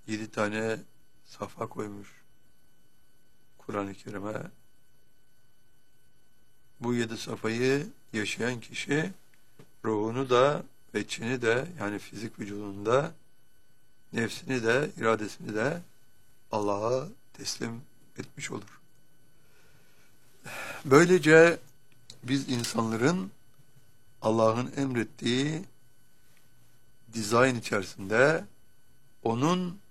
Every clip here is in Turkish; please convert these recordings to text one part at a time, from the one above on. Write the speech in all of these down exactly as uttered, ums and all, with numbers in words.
yedi tane safa koymuş Kur'an-ı Kerim'e. Bu yedi safayı yaşayan kişi ruhunu da ve içini de, yani fizik vücudunda nefsini de iradesini de Allah'a teslim etmiş olur. Böylece biz insanların Allah'ın emrettiği dizayn içerisinde onun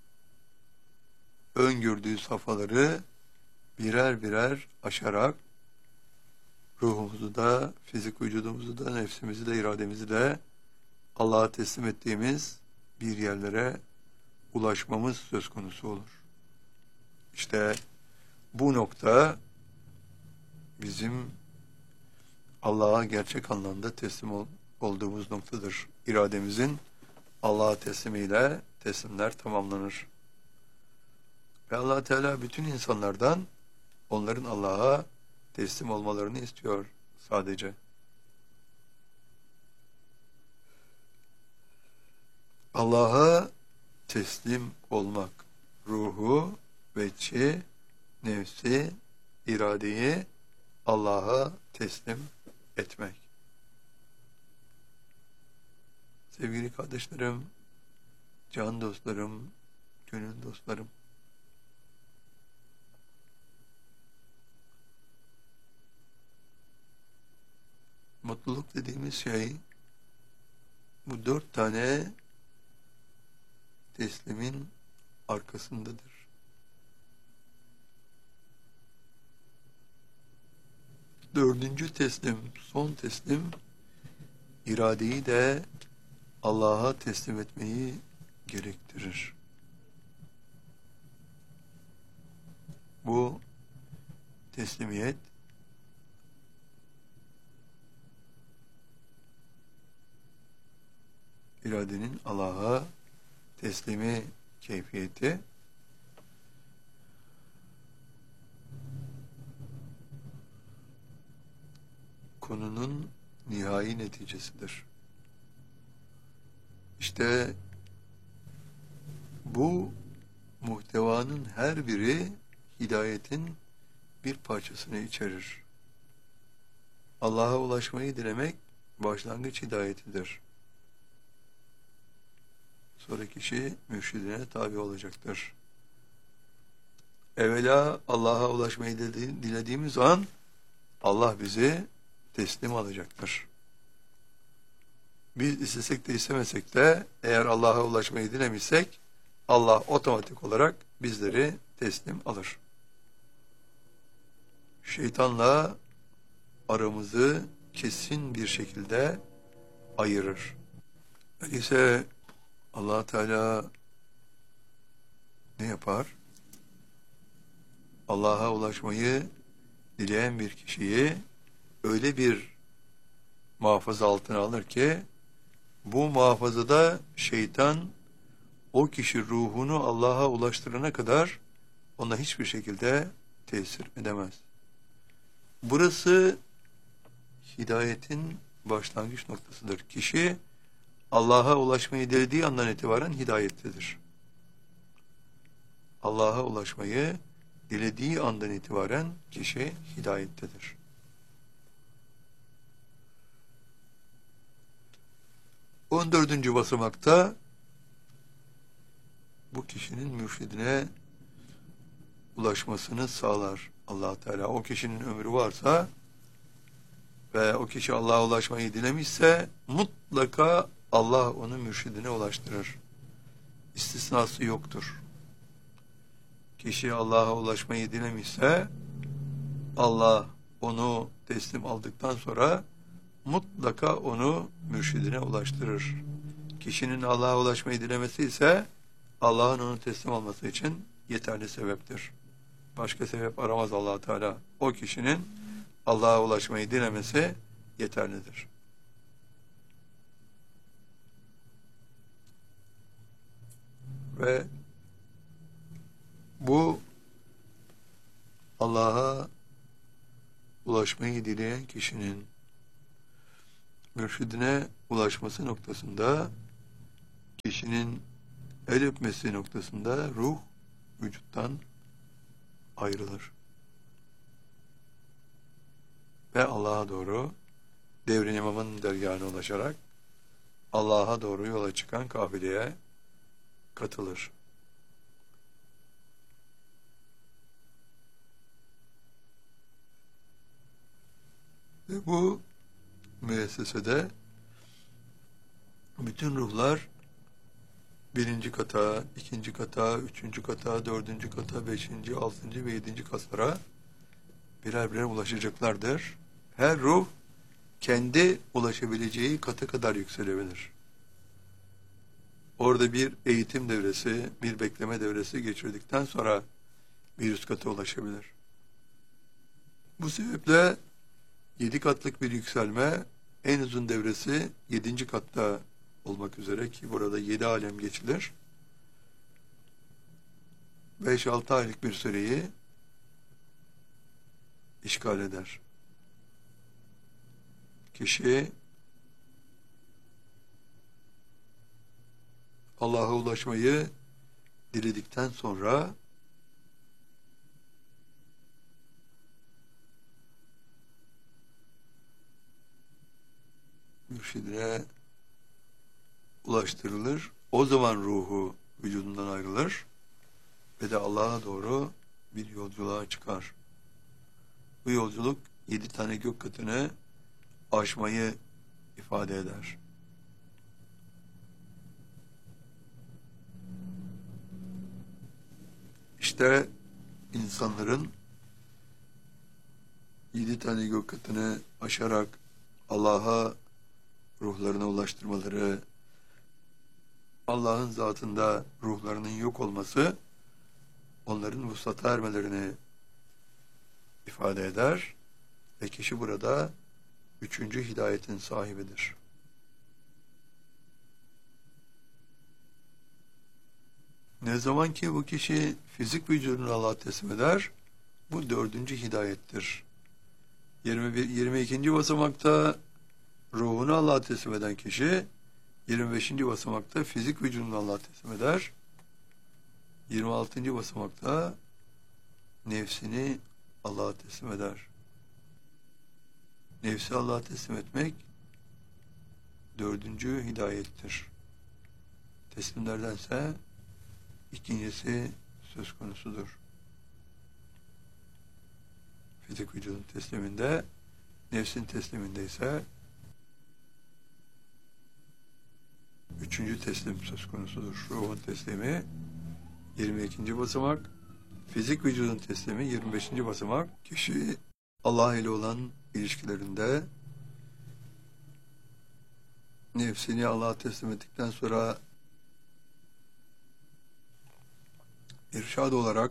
öngördüğü safhaları birer birer aşarak ruhumuzu da, fizik vücudumuzu da, nefsimizi de, irademizi de Allah'a teslim ettiğimiz bir yerlere ulaşmamız söz konusu olur. İşte bu nokta bizim Allah'a gerçek anlamda teslim ol, olduğumuz noktadır. İrademizin Allah'a teslimiyle teslimler tamamlanır. Ve Allah Teala bütün insanlardan onların Allah'a teslim olmalarını istiyor sadece. Allah'a teslim olmak, ruhu, veçi, nefsi, iradeyi Allah'a teslim etmek. Sevgili kardeşlerim, can dostlarım, gönül dostlarım, mutluluk dediğimiz şey bu dört tane teslimin arkasındadır. Dördüncü teslim, son teslim, iradeyi de Allah'a teslim etmeyi gerektirir. Bu teslimiyet iradenin Allah'a teslimi keyfiyeti konunun nihai neticesidir. İşte bu muhtevanın her biri hidayetin bir parçasını içerir. Allah'a ulaşmayı dilemek başlangıç hidayetidir. Sonra kişi mürşidine tabi olacaktır. Evvela Allah'a ulaşmayı dilediğimiz an Allah bizi teslim alacaktır. Biz istesek de istemesek de eğer Allah'a ulaşmayı dilemişsek Allah otomatik olarak bizleri teslim alır. Şeytanla aramızı kesin bir şekilde ayırır. Öyleyse Allah Teala ne yapar? Allah'a ulaşmayı dileyen bir kişiyi öyle bir muhafaza altına alır ki bu muhafazada şeytan o kişi ruhunu Allah'a ulaştırana kadar ona hiçbir şekilde tesir edemez. Burası hidayetin başlangıç noktasıdır. Kişi Allah'a ulaşmayı dilediği andan itibaren hidayettedir. Allah'a ulaşmayı dilediği andan itibaren kişi hidayettedir. on dördüncü basamakta bu kişinin mürşidine ulaşmasını sağlar Allah Teala. O kişinin ömrü varsa ve o kişi Allah'a ulaşmayı dilemişse mutlaka Allah onu mürşidine ulaştırır. İstisnası yoktur. Kişi Allah'a ulaşmayı dilemişse Allah onu teslim aldıktan sonra mutlaka onu mürşidine ulaştırır. Kişinin Allah'a ulaşmayı dilemesi ise Allah'ın onu teslim alması için yeterli sebeptir. Başka sebep aramaz Allah Teala. O kişinin Allah'a ulaşmayı dilemesi yeterlidir. Ve bu Allah'a ulaşmayı dileyen kişinin mürşidine ulaşması noktasında kişinin El öpmesi noktasında ruh vücuttan ayrılır. Ve Allah'a doğru Devrin İmam'ın dergâhına ulaşarak Allah'a doğru yola çıkan kafileye katılır. Ve bu müessesede bütün ruhlar birinci kata, ikinci kata, üçüncü kata, dördüncü kata, beşinci, altıncı ve yedinci katlara birer birer ulaşacaklardır. Her ruh kendi ulaşabileceği kata kadar yükselebilir. Orada bir eğitim devresi, bir bekleme devresi geçirdikten sonra bir üst kata ulaşabilir. Bu sebeple yedi katlık bir yükselme en uzun devresi yedinci katta olmak üzere ki burada yedi alem geçilir. Beş altı aylık bir süreyi işgal eder. Kişi Allah'a ulaşmayı diledikten sonra mürşidine ulaştırılır. O zaman ruhu vücudundan ayrılır ve de Allah'a doğru bir yolculuğa çıkar. Bu yolculuk yedi tane gök katını aşmayı ifade eder. İşte insanların yedi tane gök katını aşarak Allah'a ruhlarına ulaştırmaları, Allah'ın zatında ruhlarının yok olması, onların vuslata ermelerini ifade eder ve kişi burada üçüncü hidayetin sahibidir. Ne zaman ki bu kişi fizik vücudunu Allah'a teslim eder, bu dördüncü hidayettir. yirmi bir, yirmi ikinci basamakta ruhunu Allah'a teslim eden kişi, yirmi beşinci basamakta fizik vücudunu Allah'a teslim eder. yirmi altıncı basamakta nefsini Allah'a teslim eder. Nefsi Allah'a teslim etmek dördüncü hidayettir. Teslimlerdense ikincisi söz konusudur. Fizik vücudun tesliminde, nefsin tesliminde ise üçüncü teslim söz konusudur. Ruhun teslimi yirmi ikinci basamak, fizik vücudun teslimi yirmi beşinci basamak. Kişi Allah ile olan ilişkilerinde nefsini Allah'a teslim ettikten sonra irşad olarak,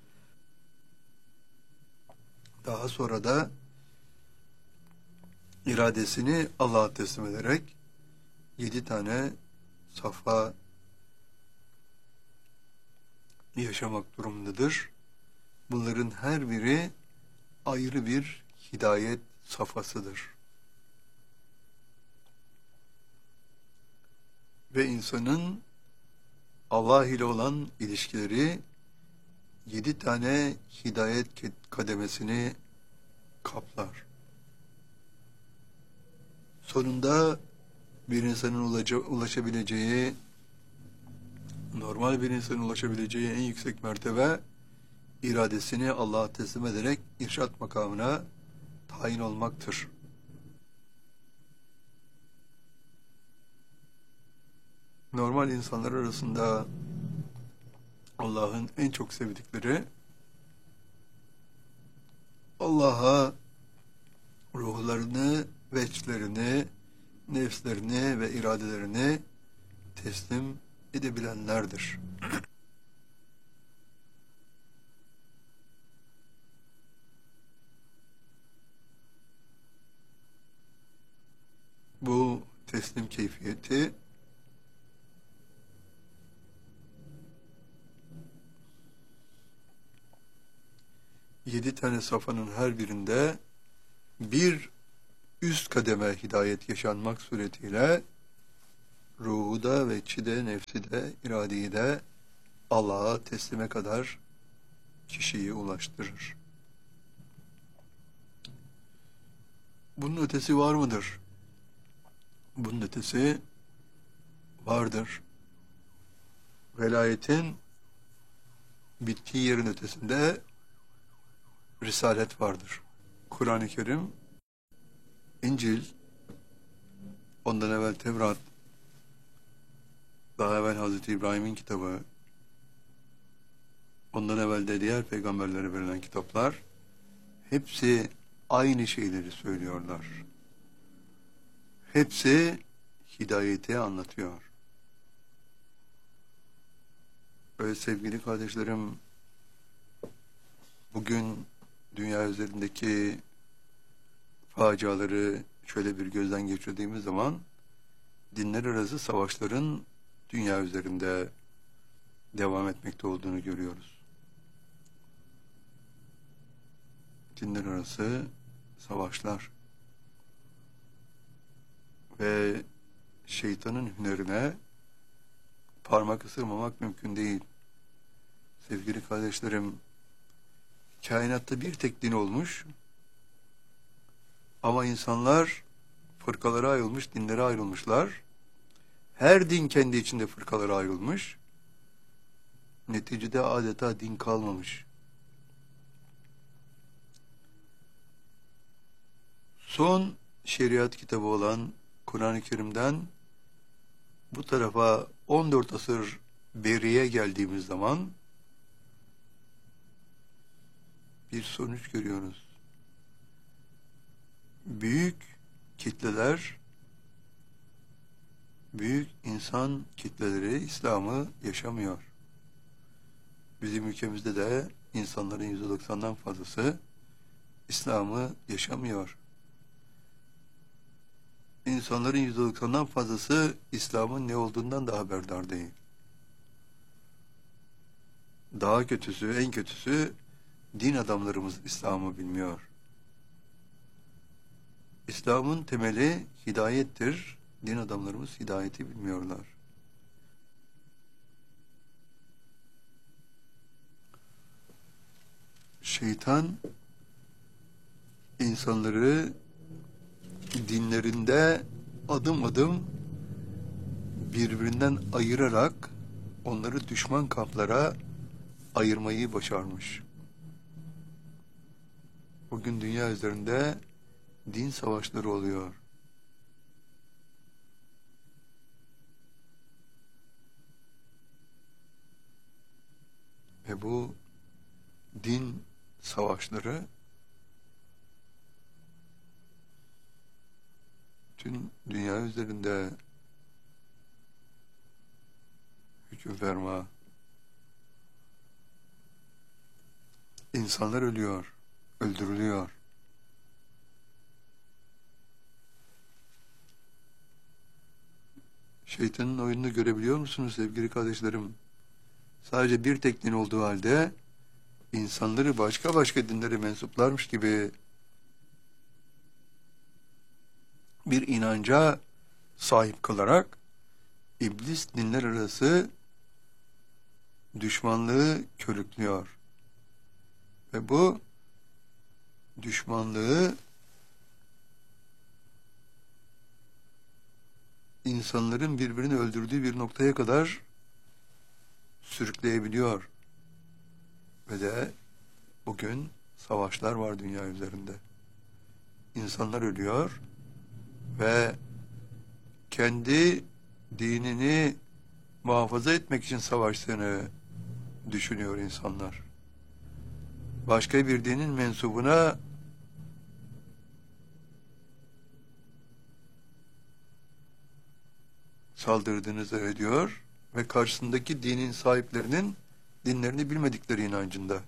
daha sonra da iradesini Allah'a teslim ederek yedi tane safa yaşamak durumundadır. Bunların her biri ayrı bir hidayet safhasıdır. Ve insanın Allah ile olan ilişkileri yedi tane hidayet kademesini kaplar. Sonunda bir insanın ulaşabileceği, normal bir insanın ulaşabileceği en yüksek mertebe, iradesini Allah'a teslim ederek irşat makamına tayin olmaktır. Normal insanlar arasında Allah'ın en çok sevdikleri, Allah'a ruhlarını, veçlerini, nefslerini ve iradelerini teslim edebilenlerdir. Bu teslim keyfiyeti yedi tane safhanın her birinde bir üst kademe hidayet yaşanmak suretiyle ruhu da ve içi de, nefsi de, iradeyi de Allah'a teslime kadar kişiyi ulaştırır. Bunun ötesi var mıdır? Bunun ötesi vardır. Velayetin bittiği yerin ötesinde risalet vardır. Kur'an-ı Kerim, İncil, ondan evvel Tevrat, daha evvel Hazreti İbrahim'in kitabı, ondan evvel de diğer peygamberlere verilen kitaplar, hepsi aynı şeyleri söylüyorlar. Hepsi hidayeti anlatıyor. Ve sevgili kardeşlerim, bugün dünya üzerindeki faciaları şöyle bir gözden geçirdiğimiz zaman, dinler arası savaşların dünya üzerinde devam etmekte olduğunu görüyoruz. Dinler arası savaşlar ve şeytanın hünerine parmak ısırmamak mümkün değil. Sevgili kardeşlerim, kainatta bir tek din olmuş ama insanlar fırkalara ayrılmış, dinlere ayrılmışlar. Her din kendi içinde fırkalara ayrılmış. Neticede adeta din kalmamış. Son şeriat kitabı olan Kur'an-ı Kerim'den bu tarafa on dört asır beriye geldiğimiz zaman bir sonuç görüyoruz. Büyük kitleler, büyük insan kitleleri İslam'ı yaşamıyor. Bizim ülkemizde de insanların yüzde doksandan fazlası İslam'ı yaşamıyor. İnsanların yüzde doksandan fazlası İslam'ın ne olduğundan da haberdar değil. Daha kötüsü, en kötüsü din adamlarımız İslam'ı bilmiyor. İslam'ın temeli hidayettir. Din adamlarımız hidayeti bilmiyorlar. Şeytan insanları dinlerinde adım adım birbirinden ayırarak onları düşman kamplara ayırmayı başarmış. Bugün dünya üzerinde din savaşları oluyor. Ve bu din savaşları tüm dünya üzerinde hüküm ferma. İnsanlar ölüyor, öldürülüyor. Şeytanın oyununu görebiliyor musunuz sevgili kardeşlerim? Sadece bir tek din olduğu halde insanları başka başka dinlere mensuplarmış gibi bir inanca sahip kılarak iblis dinler arası düşmanlığı körüklüyor. Ve bu düşmanlığı insanların birbirini öldürdüğü bir noktaya kadar sürükleyebiliyor. Ve de bugün savaşlar var dünya üzerinde. İnsanlar ölüyor ve kendi dinini muhafaza etmek için savaştığını düşünüyor insanlar. Başka bir dinin mensubuna saldırdığını zannediyor ve karşısındaki dinin sahiplerinin dinlerini bilmedikleri inancında.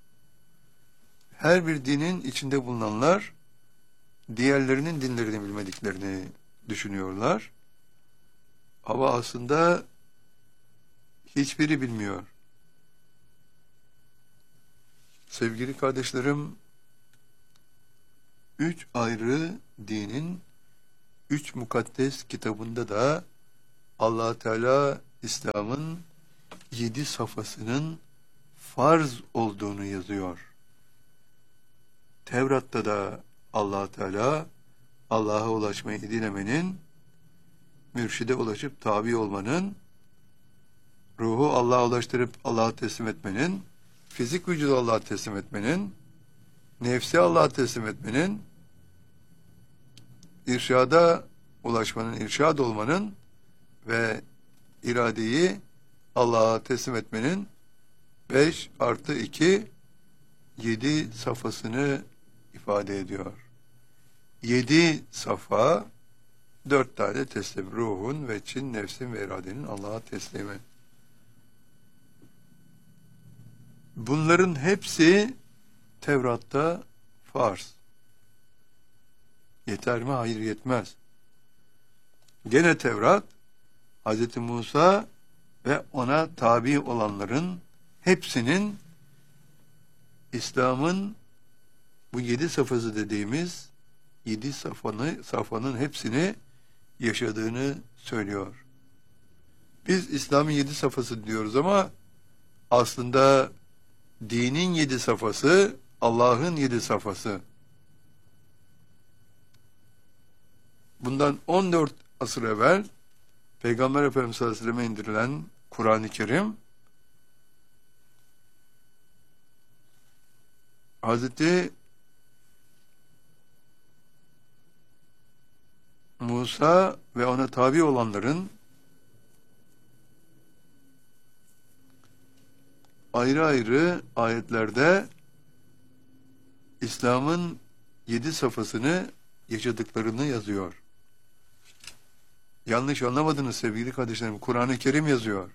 Her bir dinin içinde bulunanlar diğerlerinin dinlerini bilmediklerini düşünüyorlar. Ama aslında hiçbiri bilmiyor. Sevgili kardeşlerim, üç ayrı dinin üç mukaddes kitabında da Allah Teala İslam'ın yedi safhasının farz olduğunu yazıyor. Tevrat'ta da Allah Teala Allah'a ulaşmayı dilemenin, mürşide ulaşıp tabi olmanın, ruhu Allah'a ulaştırıp Allah'a teslim etmenin, fizik vücudu Allah'a teslim etmenin, nefsi Allah'a teslim etmenin, irşada ulaşmanın, irşad olmanın ve iradeyi Allah'a teslim etmenin beş artı iki yedi safhasını ifade ediyor. Yedi safa, dört tane teslim. Ruhun ve çin, nefsin ve iradenin Allah'a teslimi. Bunların hepsi Tevrat'ta farz. Yeter mi? Hayır, yetmez. Gene Tevrat, Hz. Musa ve ona tabi olanların hepsinin İslam'ın bu yedi safhası dediğimiz yedi safhanı, safhanın hepsini yaşadığını söylüyor. Biz İslam'ın yedi safhası diyoruz ama aslında dinin yedi safhası, Allah'ın yedi safhası. Bundan on dört asır evvel Peygamber Efendimiz sallallahu aleyhi ve sellem'e indirilen Kur'an-ı Kerim Hazreti Musa ve ona tabi olanların ayrı ayrı ayetlerde İslam'ın yedi safhasını yaşadıklarını yazıyor. Yanlış anlamadınız sevgili kardeşlerim. Kur'an-ı Kerim yazıyor.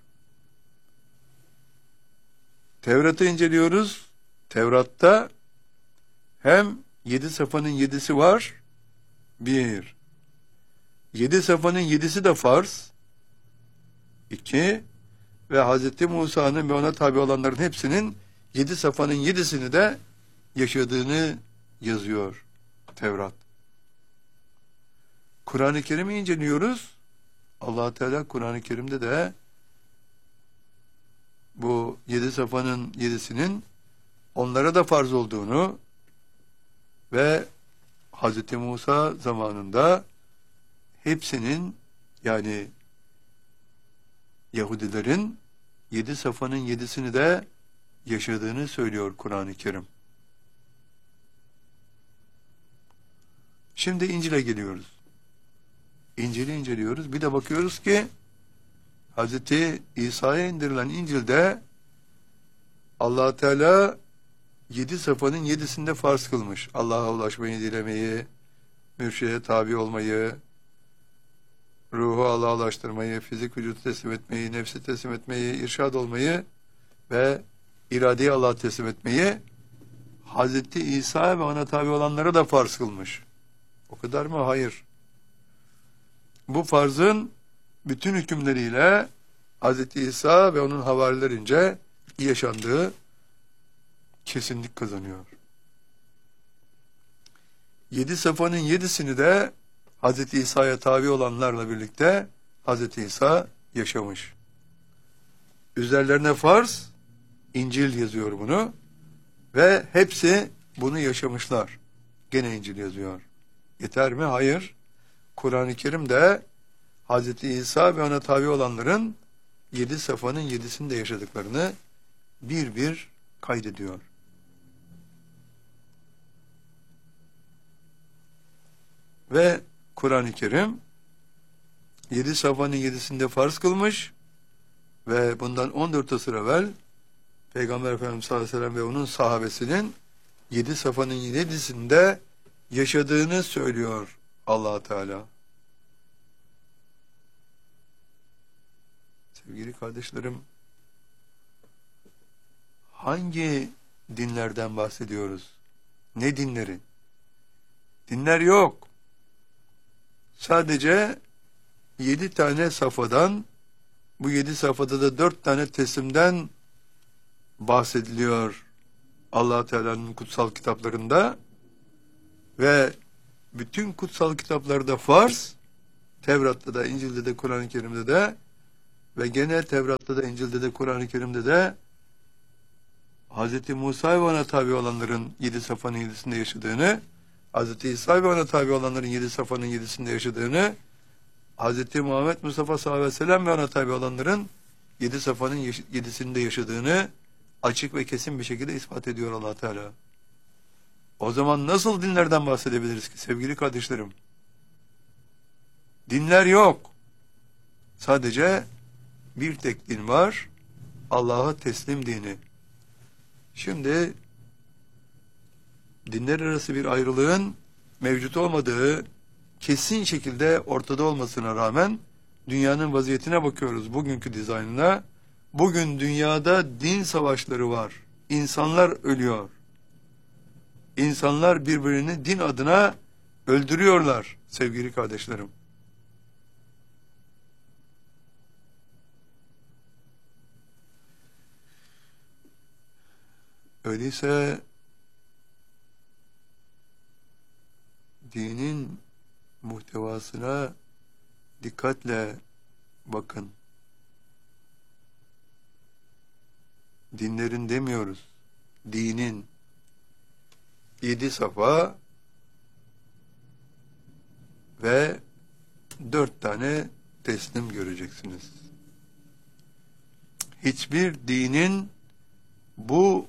Tevrat'ı inceliyoruz. Tevrat'ta hem yedi safhanın yedisi var. Bir. Yedi safhanın yedisi de farz. İki. Ve Hazreti Musa'nın ve ona tabi olanların hepsinin yedi safhanın yedisini de yaşadığını yazıyor Tevrat. Kur'an-ı Kerim'i inceliyoruz. Allah Teala Kur'an-ı Kerim'de de bu yedi safhanın yedisinin onlara da farz olduğunu ve Hazreti Musa zamanında hepsinin, yani Yahudilerin yedi safhanın yedisini de yaşadığını söylüyor Kur'an-ı Kerim. Şimdi İncil'e geliyoruz. İncil'i inceliyoruz. Bir de bakıyoruz ki Hazreti İsa'ya indirilen İncil'de Allah Teala yedi safhanın yedisinde farz kılmış. Allah'a ulaşmayı dilemeyi, mürşide tabi olmayı, ruhu Allah'a ulaştırmayı, fizik vücudu teslim etmeyi, nefsi teslim etmeyi, irşad olmayı ve iradeyi Allah'a teslim etmeyi Hazreti İsa ve ona tabi olanlara da farz kılmış. O kadar mı? Hayır. Bu farzın bütün hükümleriyle Hazreti İsa ve onun havarilerince yaşandığı kesinlik kazanıyor. Yedi safhanın yedisini de Hazreti İsa'ya tabi olanlarla birlikte Hazreti İsa yaşamış. Üzerlerine farz, İncil yazıyor bunu ve hepsi bunu yaşamışlar. Gene İncil yazıyor. Yeter mi? Hayır. Kur'an-ı Kerim'de Hazreti İsa ve ona tabi olanların yedi safhanın yedisini de yaşadıklarını bir bir kaydediyor. Ve Kur'an-ı Kerim yedi safhanın yedisinde farz kılmış ve bundan on dört asır evvel Peygamber Efendimiz sallallahu aleyhi ve sellem ve onun sahabesinin yedi safhanın yedisinde yaşadığını söylüyor Allah Teala. Sevgili kardeşlerim, hangi dinlerden bahsediyoruz? Ne dinleri? Dinler yok. Sadece yedi tane safhadan, bu yedi safhada da dört tane teslimden bahsediliyor Allah Teala'nın kutsal kitaplarında ve bütün kutsal kitaplarda farz, Tevrat'ta da, İncil'de de, Kur'an-ı Kerim'de de ve gene Tevrat'ta da, İncil'de de, Kur'an-ı Kerim'de de Hazreti Musa ve ona tabi olanların yedi safhanın yedisinde yaşadığını, Hazreti İsa ve ona tabi olanların yedi safhanın yedisinde yaşadığını, Hazreti Muhammed Mustafa sallallahu aleyhi ve sellem ve ona tabi olanların yedi safhanın yedisinde yaşadığını açık ve kesin bir şekilde ispat ediyor Allah Teala. O zaman nasıl dinlerden bahsedebiliriz ki sevgili kardeşlerim? Dinler yok. Sadece bir tek din var. Allah'a teslim dini. Şimdi dinler arası bir ayrılığın mevcut olmadığı kesin şekilde ortada olmasına rağmen dünyanın vaziyetine bakıyoruz, bugünkü dizaynına. Bugün dünyada din savaşları var. İnsanlar ölüyor. İnsanlar birbirini din adına öldürüyorlar sevgili kardeşlerim. Öyleyse dinin muhtevasına dikkatle bakın. Dinlerin demiyoruz. Dinin yedi safa ve dört tane teslim göreceksiniz. Hiçbir dinin bu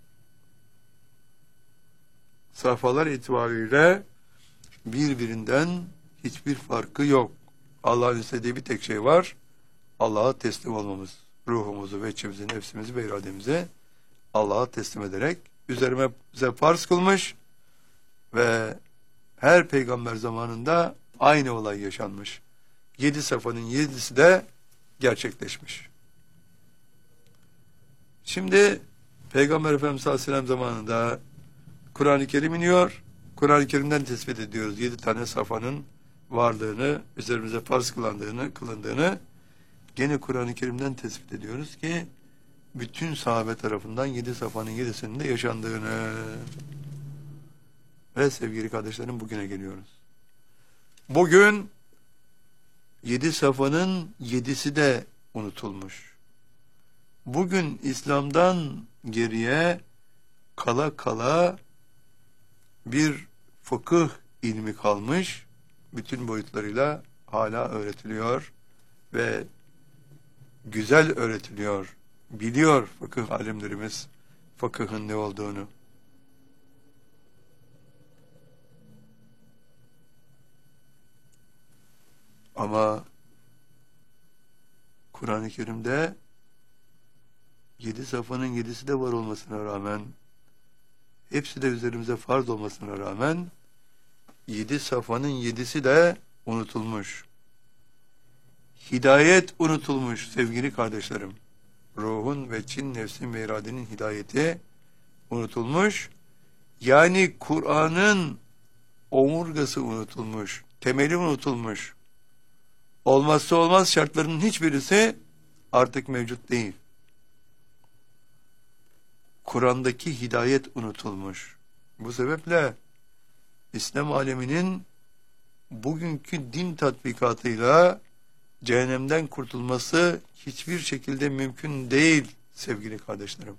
safhalar itibariyle birbirinden hiçbir farkı yok. Allah'ın istediği bir tek şey var. Allah'a teslim olmamız. Ruhumuzu ve içimizi, nefsimizi ve irademizi Allah'a teslim ederek üzerime bize farz kılmış ve her peygamber zamanında aynı olay yaşanmış. Yedi safhanın yedisi de gerçekleşmiş. Şimdi Peygamber Efendimiz sallallahu aleyhi ve sellem zamanında Kur'an-ı Kerim iniyor. Kur'an-ı Kerim'den tespit ediyoruz yedi tane safhanın varlığını, üzerimize farz kılandığını, kılındığını. Gene Kur'an-ı Kerim'den tespit ediyoruz ki bütün sahabe tarafından yedi safhanın yedisinin de yaşandığını. Ve sevgili kardeşlerim, bugüne geliyoruz. Bugün yedi safhanın yedisi de unutulmuş. Bugün İslam'dan geriye kala kala bir fıkıh ilmi kalmış, bütün boyutlarıyla hala öğretiliyor ve güzel öğretiliyor. Biliyor fıkıh alimlerimiz fıkıhın ne olduğunu. Ama Kur'an-ı Kerim'de yedi safhanın yedisi de var olmasına rağmen, hepsi de üzerimize farz olmasına rağmen, yedi safhanın yedisi de unutulmuş. Hidayet unutulmuş sevgili kardeşlerim. Ruhun ve cin, nefsin ve iradenin hidayeti unutulmuş. Yani Kur'an'ın omurgası unutulmuş. Temeli unutulmuş. Olmazsa olmaz şartlarının hiçbirisi artık mevcut değil. Kur'an'daki hidayet unutulmuş. Bu sebeple İslam aleminin bugünkü din tatbikatıyla cehennemden kurtulması hiçbir şekilde mümkün değil sevgili kardeşlerim.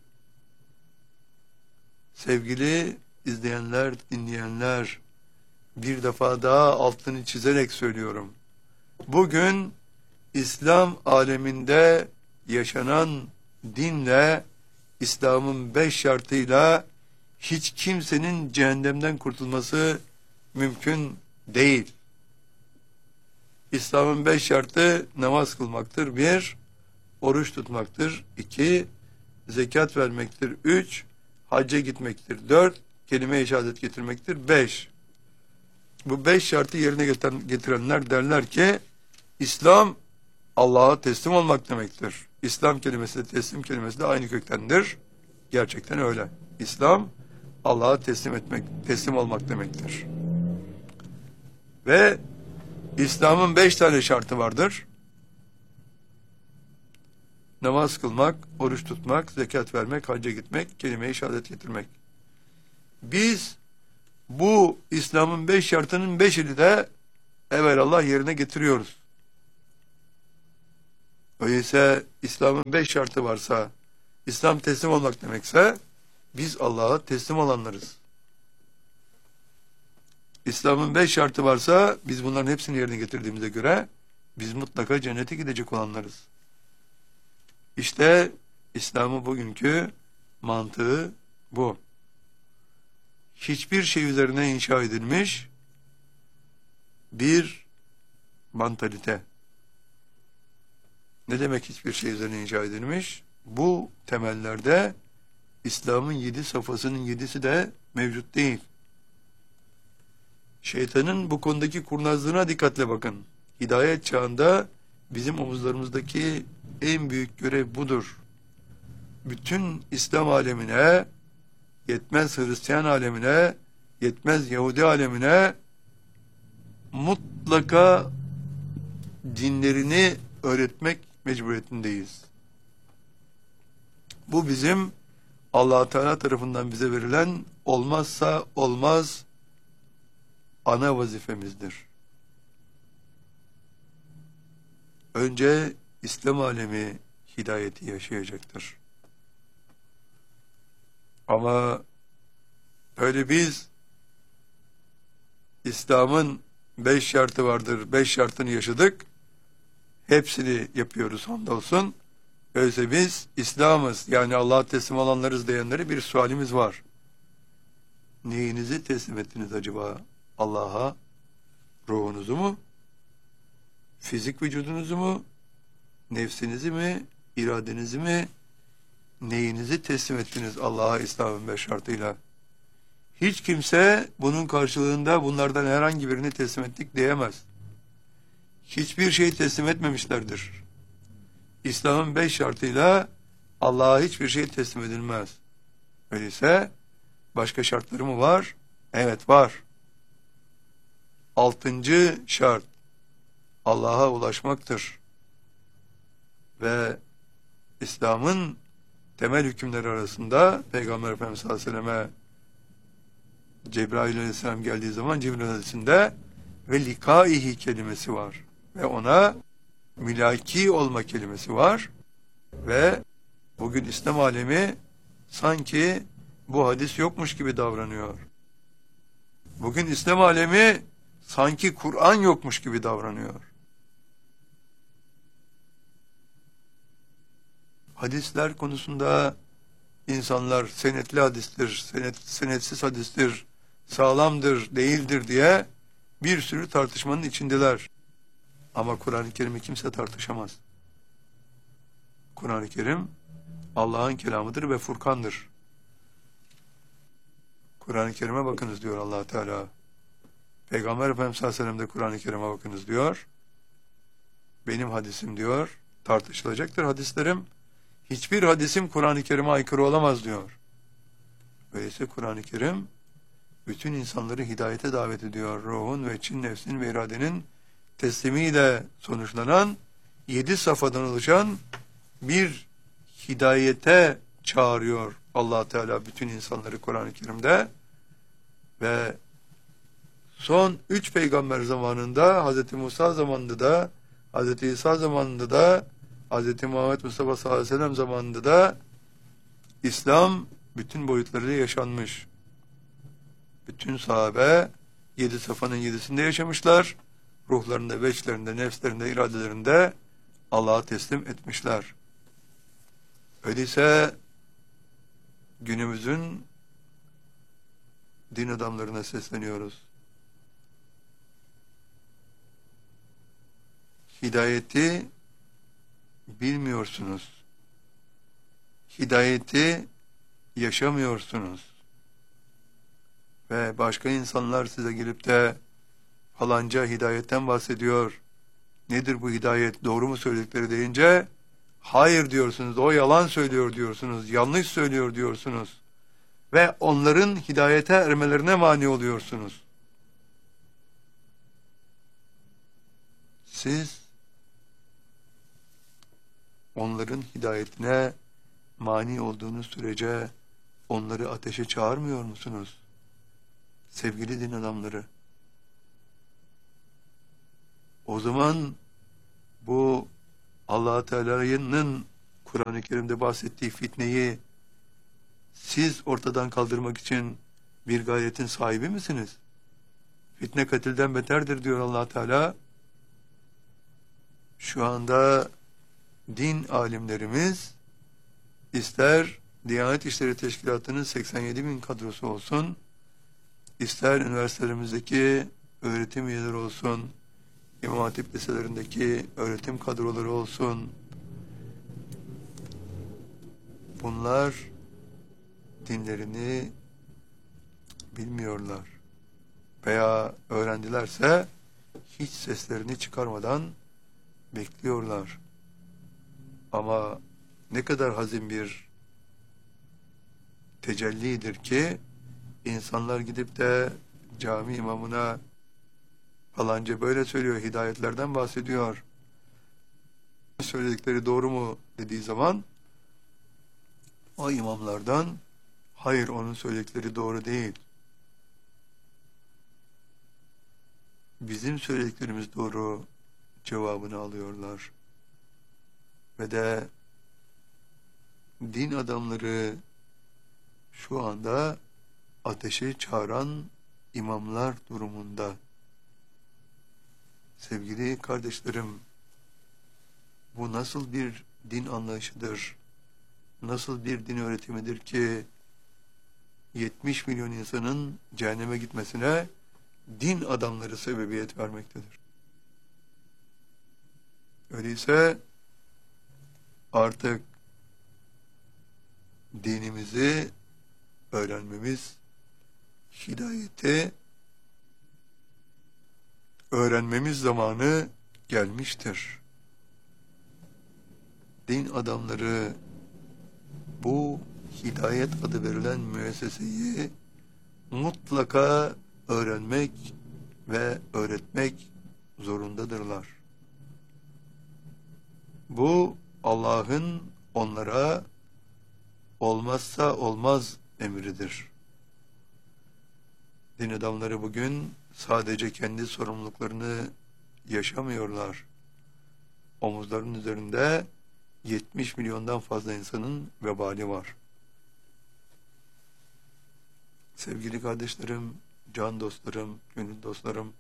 Sevgili izleyenler, dinleyenler, bir defa daha altını çizerek söylüyorum. Bugün İslam aleminde yaşanan dinle, İslam'ın beş şartıyla hiç kimsenin cehennemden kurtulması mümkün değil. İslam'ın beş şartı namaz kılmaktır. Bir, oruç tutmaktır. İki, zekat vermektir. Üç, hacca gitmektir. Dört, kelime-i şehadet getirmektir. Beş. Bu beş şartı yerine getirenler derler ki İslam Allah'a teslim olmak demektir. İslam kelimesi de teslim kelimesi de aynı köktendir. Gerçekten öyle. İslam Allah'a teslim etmek, teslim olmak demektir. Ve İslam'ın beş tane şartı vardır. Namaz kılmak, oruç tutmak, zekat vermek, hacca gitmek, kelime-i şehadet getirmek. Biz bu İslam'ın beş şartının beşini de evelallah yerine getiriyoruz. Öyleyse İslam'ın beş şartı varsa, İslam teslim olmak demekse, biz Allah'a teslim olanlarız. İslam'ın beş şartı varsa, biz bunların hepsini yerine getirdiğimize göre, biz mutlaka cennete gidecek olanlarız. İşte İslam'ın bugünkü mantığı bu. Hiçbir şey üzerine inşa edilmiş bir mantalite. Ne demek hiçbir şey üzerine inşa edilmiş? Bu temellerde İslam'ın yedi safhasının yedisi de mevcut değil. Şeytanın bu konudaki kurnazlığına dikkatle bakın. Hidayet çağında bizim omuzlarımızdaki en büyük görev budur. Bütün İslam alemine, yetmez Hristiyan alemine, yetmez Yahudi alemine mutlaka dinlerini öğretmek mecburiyetindeyiz. Bu bizim Allah Teala tarafından bize verilen olmazsa olmaz ana vazifemizdir. Önce İslam alemi hidayeti yaşayacaktır. Ama öyle biz İslam'ın beş şartı vardır, beş şartını yaşadık, hepsini yapıyoruz hamdolsun. Öyleyse biz İslam'ız, yani Allah'a teslim olanlarız diyenlere bir sualimiz var. Neyinizi teslim ettiniz acaba Allah'a? Ruhunuzu mu? Fizik vücudunuzu mu? Nefsinizi mi? İradenizi mi? Neyinizi teslim ettiniz Allah'a İslam'ın beş şartıyla? Hiç kimse bunun karşılığında bunlardan herhangi birini teslim ettik diyemez. Hiçbir şey teslim etmemişlerdir. İslam'ın beş şartıyla Allah'a hiçbir şey teslim edilmez. Öyleyse başka şartları mı var? Evet, var. Altıncı şart Allah'a ulaşmaktır. Ve İslam'ın temel hükümleri arasında Peygamber Efendimiz sallallahu aleyhi ve selleme Cebrail aleyhisselam geldiği zaman Cibril hadisinde ve likaihi kelimesi var. Ve ona mülaki olma kelimesi var. Ve bugün İslam alemi sanki bu hadis yokmuş gibi davranıyor. Bugün İslam alemi sanki Kur'an yokmuş gibi davranıyor. Hadisler konusunda insanlar senetli hadistir, senet, senetsiz hadistir, sağlamdır, değildir diye bir sürü tartışmanın içindeler. Ama Kur'an-ı Kerim'i kimse tartışamaz. Kur'an-ı Kerim Allah'ın kelamıdır ve Furkan'dır. Kur'an-ı Kerim'e bakınız diyor Allah Teala. Peygamber Efendimiz sallallahu aleyhi ve sellem de Kur'an-ı Kerim'e bakınız diyor. Benim hadisim diyor, tartışılacaktır hadislerim. Hiçbir hadisim Kur'an-ı Kerim'e aykırı olamaz diyor. Öyleyse Kur'an-ı Kerim bütün insanları hidayete davet ediyor. Ruhun ve için nefsin ve iradenin teslimiyle sonuçlanan yedi safhadan oluşan bir hidayete çağırıyor Allah Teala bütün insanları Kur'an-ı Kerim'de. Ve son üç peygamber zamanında, Hazreti Musa zamanında da, Hazreti İsa zamanında da, Hazreti Muhammed Mustafa sallallahu aleyhi ve sellem zamanında da İslam bütün boyutlarıyla yaşanmış. Bütün sahabe yedi safhanın yedisinde yaşamışlar. Ruhlarında, beşlerinde, nefslerinde, iradelerinde Allah'a teslim etmişler. Öyleyse günümüzün din adamlarına sesleniyoruz. Hidayeti bilmiyorsunuz. Hidayeti yaşamıyorsunuz. Ve başka insanlar size gelip de falanca hidayetten bahsediyor. Nedir bu hidayet? Doğru mu söyledikleri deyince hayır diyorsunuz. O yalan söylüyor diyorsunuz. Yanlış söylüyor diyorsunuz. Ve onların hidayete ermelerine mani oluyorsunuz. Siz onların hidayetine mani olduğunuz sürece onları ateşe çağırmıyor musunuz? Sevgili din adamları, O zaman bu Allah Teala'nın Kur'an-ı Kerim'de bahsettiği fitneyi siz ortadan kaldırmak için bir gayretin sahibi misiniz? Fitne katilden beterdir diyor Allah Teala. Şu anda din alimlerimiz ister Diyanet İşleri Teşkilatı'nın seksen yedi bin kadrosu olsun, ister üniversitelerimizdeki öğretim üyeleri olsun, İmam Hatip liselerindeki öğretim kadroları olsun, bunlar dinlerini bilmiyorlar. Veya öğrendilerse hiç seslerini çıkarmadan bekliyorlar. Ama ne kadar hazin bir tecellidir ki insanlar gidip de cami imamına falanca böyle söylüyor, hidayetlerden bahsediyor, söyledikleri doğru mu dediği zaman o imamlardan hayır, onun söyledikleri doğru değil, bizim söylediklerimiz doğru cevabını alıyorlar. Ve de din adamları şu anda ateşe çağıran imamlar durumunda. Sevgili kardeşlerim, bu nasıl bir din anlayışıdır? Nasıl bir din öğretimidir ki yetmiş milyon insanın cehenneme gitmesine din adamları sebebiyet vermektedir? Öyleyse artık dinimizi öğrenmemiz, hidayeti öğrenmemiz zamanı gelmiştir. Din adamları bu hidayet adı verilen müesseseyi mutlaka öğrenmek ve öğretmek zorundadırlar. Bu Allah'ın onlara olmazsa olmaz emridir. Din adamları bugün sadece kendi sorumluluklarını yaşamıyorlar. Omuzlarının üzerinde yetmiş milyondan fazla insanın vebali var. Sevgili kardeşlerim, can dostlarım, gönül dostlarım,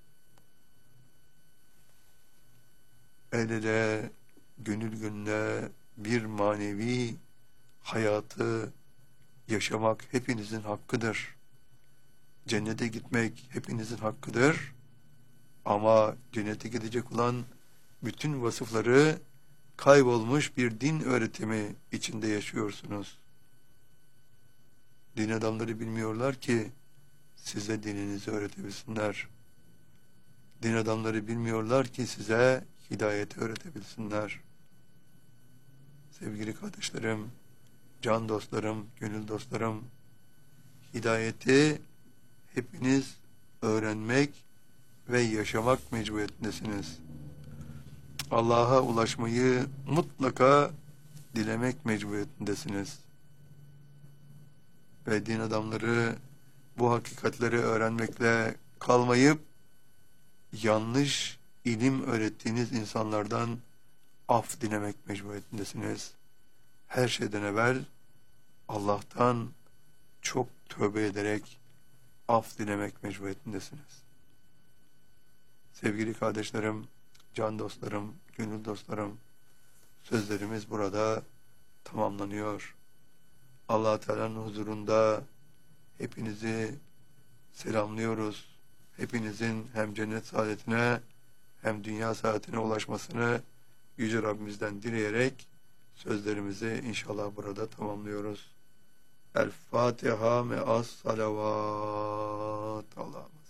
el ele, gönül gönüle bir manevi hayatı yaşamak hepinizin hakkıdır. Cennete gitmek hepinizin hakkıdır. Ama cennete gidecek olan bütün vasıfları kaybolmuş bir din öğretimi içinde yaşıyorsunuz. Din adamları bilmiyorlar ki size dininizi öğretebilsinler. Din adamları bilmiyorlar ki size hidayeti öğretebilsinler. Sevgili kardeşlerim, can dostlarım, gönül dostlarım, hidayeti hepiniz öğrenmek ve yaşamak mecburiyetindesiniz. Allah'a ulaşmayı mutlaka dilemek mecburiyetindesiniz. Ve din adamları bu hakikatleri öğrenmekle kalmayıp yanlış ilim öğrettiğiniz insanlardan af dilemek mecburiyetindesiniz. Her şeyden evvel Allah'tan çok tövbe ederek af dilemek mecburiyetindesiniz. Sevgili kardeşlerim, can dostlarım, gönül dostlarım, sözlerimiz burada tamamlanıyor. Allah Teala'nın huzurunda hepinizi selamlıyoruz. Hepinizin hem cennet saadetine hem dünya saadetine ulaşmasını Yüce Rabbimizden dileyerek sözlerimizi inşallah burada tamamlıyoruz. El Fatiha me'as salavat. Allah'ım.